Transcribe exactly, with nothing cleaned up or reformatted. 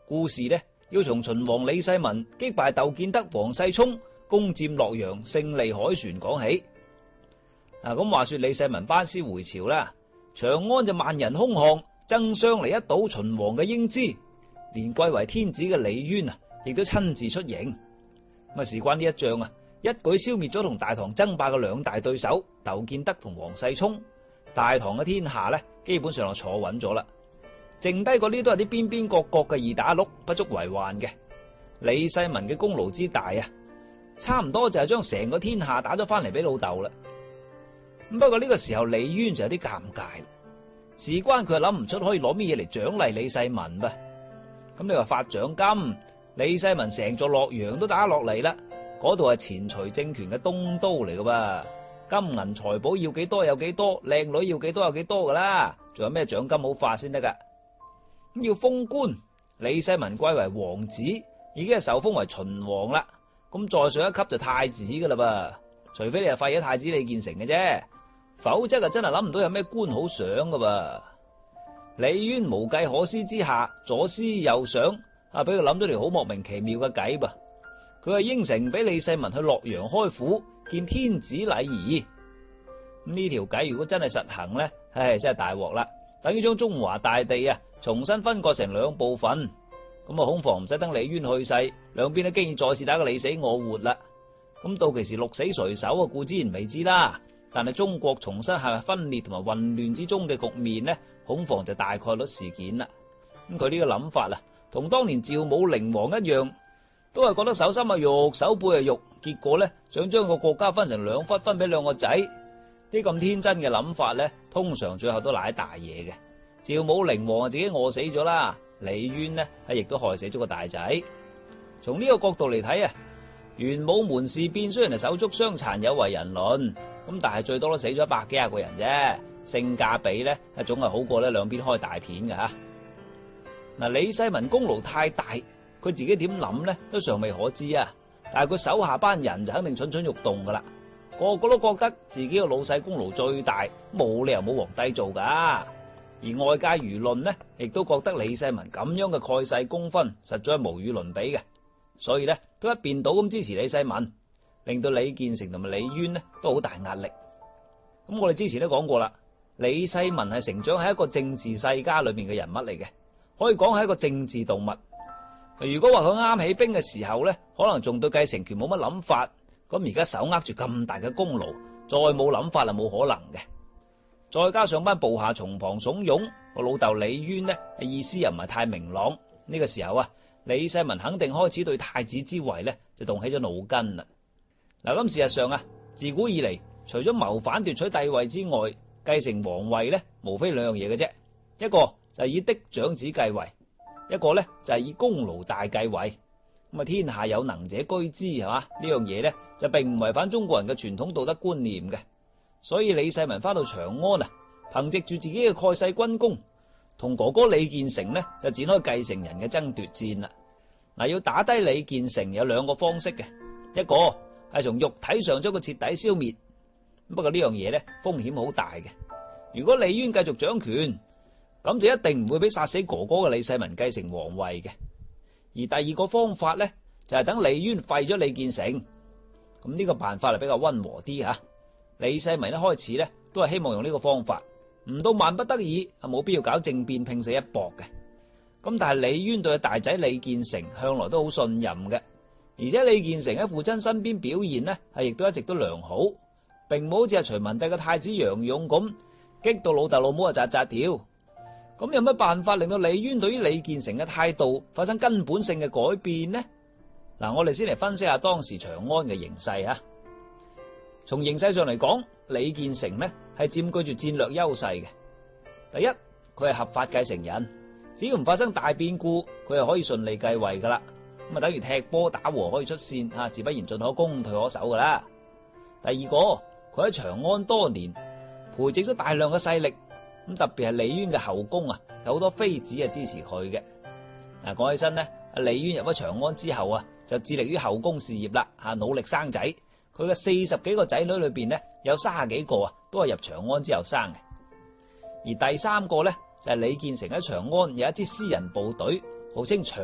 故事呢要從秦王李世民擊敗竇建德、王世充，攻佔洛陽，勝利凱旋講起。嗱，咁話說李世民班師回朝啦，長安就萬人空巷，爭相嚟一睹秦王嘅英姿，連貴為天子嘅李淵啊，亦都親自出迎。咁啊，事關呢一仗啊，一舉消滅咗同大唐爭霸嘅兩大對手竇建德同王世充，大唐嘅天下呢，基本上就坐穩咗啦。剩低嗰啲都係啲邊邊角角嘅二打六，不足為患嘅。李世民嘅功勞之大啊，差唔多就係將成個天下打咗翻嚟俾老豆啦。咁不過呢個時候李淵就有啲尷尬啦，事關佢係諗唔出可以攞咩嘢嚟獎勵李世民噃。咁你話發獎金，李世民成座洛陽都打落嚟啦，嗰度係前隋政權嘅東都嚟噶噃，金銀財寶要幾多有幾多，靚女要幾多有幾多噶啦，仲有咩獎金好發先得噶？咁要封官，李世民貴為王子，已經係受封為秦王啦。咁再上一級就太子噶啦噃，除非你係廢咗太子李建成嘅啫，否則就真係諗唔到有咩官好賞噶噃。李淵無計可施之下，左思右想，啊，俾佢諗咗條好莫名其妙嘅計噃。佢係應承俾李世民去洛陽開府見天子禮儀。咁呢條計如果真係實行咧，唉，真係大鑊啦，等於將中華大地啊重新分割成兩部分。咁啊，恐防唔使等李淵去世，兩邊都經已再次打個你死我活啦。咁到其時鹿死誰手啊，固之然未知啦。但係中國重新陷入分裂同埋混亂之中嘅局面呢，恐防就大概率事件啦。咁佢呢個諗法啊，同當年趙武靈王一樣，都係覺得手心係肉，手背係肉，結果呢，想將個國家分成兩忽，分俾兩個仔。啲咁天真嘅諗法呢，通常最後都賴喺大嘢嘅。趙武靈王自己餓死咗啦，李淵呢係亦都害死咗個大仔。從呢個角度嚟睇啊，玄武門事變雖然係手足相殘，有違人倫，咁但係最多都死咗一百幾廿個人啫，性價比呢係總係好過呢兩邊開大片嘅吓。嗱，李世民功勞太大，佢自己點諗呢都尚未可知啊，但係佢手下班人就肯定蠢蠢欲動噶啦，個個都覺得自己個老細功勞最大，冇理由冇皇帝做噶。而外界輿論呢，亦都覺得李世民咁樣嘅蓋世功勳實在係無與倫比嘅，所以呢，都一邊倒咁支持李世民，令到李建成同埋李淵呢都好大壓力。咁我哋之前都講過啦，李世民係成長喺一個政治世家裏面嘅人物嚟嘅，可以講係一個政治動物。如果話佢啱起兵嘅時候呢，可能仲對繼承權冇乜諗法，咁而家手握住咁大嘅功勞，再冇諗法係冇可能嘅。再加上班部下從旁慫恿，我老豆李淵呢意思又唔係太明朗。呢個時候啊，李世民肯定開始對太子之位呢就動起咗腦筋啦。嗱，咁事實上啊，自古以嚟除咗謀反奪取帝位之外，繼承皇位呢無非兩樣嘢嘅啫，一個就係以嫡長子繼位，一個呢就係以功勞大繼位。咁啊，天下有能者居之係嘛？呢樣嘢呢就並唔違反中國人嘅傳統道德觀念嘅。所以李世民翻到長安啊，憑借住自己嘅蓋世軍功，同哥哥李建成呢就展開繼承人嘅爭奪戰啦。嗱，要打低李建成有兩個方式嘅，一個係從肉體上將佢徹底消滅，不過呢樣嘢呢風險好大嘅。如果李淵繼續掌權，咁就一定唔會俾殺死哥哥嘅李世民繼承皇位嘅。而第二個方法呢，就係等李淵廢咗李建成，咁呢個辦法係比較溫和啲吓。李世民一開始咧都係希望用呢個方法，唔到萬不得已係冇必要搞政變拼死一搏嘅。咁但係李淵對大仔李建成向來都好信任嘅，而且李建成喺父親身邊表現呢係亦都一直都良好，並冇好似係隋文帝嘅太子楊勇咁激到老豆老母啊扎扎跳。咁有乜辦法令到李淵對於李建成嘅態度發生根本性嘅改變呢？嗱，我哋先嚟分析下當時長安嘅形勢啊。從形勢上嚟講，李建成呢係佔據住戰略優勢嘅。第一，佢係合法繼承人，只要唔發生大變故，佢係可以順利繼位噶啦。咁啊，等於踢波打和可以出線吓，自不然進可攻退可守噶啦。第二個，佢喺長安多年，培植咗大量嘅勢力，咁特別係李淵嘅後宮啊，有好多妃子啊支持佢嘅。嗱，講起身呢，阿李淵入咗長安之後啊，就致力於後宮事業啦，吓努力生仔。佢嘅四十幾個仔女裏邊呢，有三十幾個啊，都係入長安之後生嘅。而第三個呢，就係李建成喺長安有一支私人部隊，號稱長